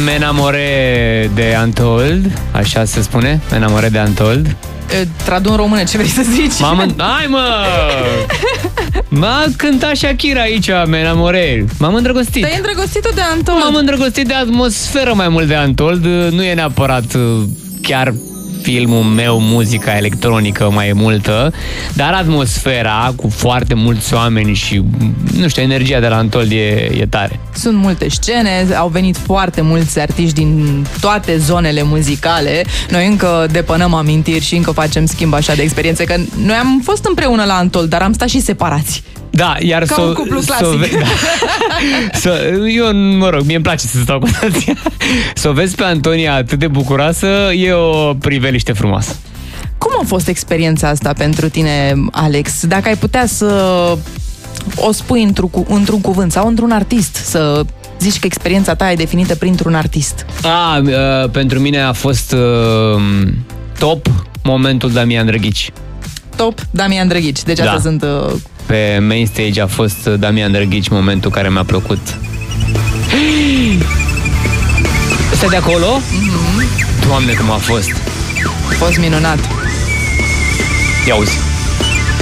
Me enamoré de Untold, așa se spune, Me enamoré de Untold. Tradu în română, ce vrei să zici? Hai mă! M-a cântat Shakira aici, Me enamoré. M-am îndrăgostit. Te-ai îndrăgostit de Untold? M-am îndrăgostit de atmosferă mai mult de Untold. Nu e neapărat chiar filmul meu, muzica electronică mai multă, dar atmosfera cu foarte mulți oameni și, nu știu, energia de la Untold e tare. Sunt multe scene, au venit foarte mulți artiști din toate zonele muzicale. Noi încă depănăm amintiri și încă facem schimb așa de experiențe, că noi am fost împreună la Untold, dar am stat și separați. Da, iar ca un cuplu clasic. Eu, mă rog, mie îmi place să stau cu Nadia. Să o vezi pe Antonia atât de bucuroasă, e o priveliște frumoasă. Cum a fost experiența asta pentru tine, Alex? Dacă ai putea să o spui într-un cuvânt sau într-un artist, să zici că experiența ta e definită printr-un artist. Pentru mine a fost top momentul Damian Drăghici. Top Damian Drăghici. Deci astea sunt... Pe main stage a fost Damian Drăghici momentul care mi-a plăcut. Stai de acolo? Doamne, cum a fost! A fost minunat. Ia uzi.